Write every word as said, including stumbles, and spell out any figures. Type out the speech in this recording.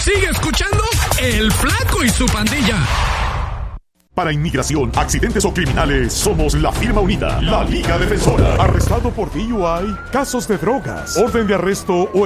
Sigue escuchando El Flaco y su Pandilla. Para inmigración, accidentes o criminales, somos la firma unida, la Liga Defensora. Arrestado por D U I, casos de drogas, orden de arresto o